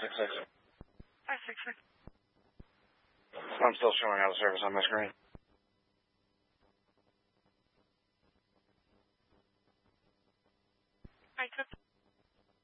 566. 566. I'm still showing out of service on my screen. I took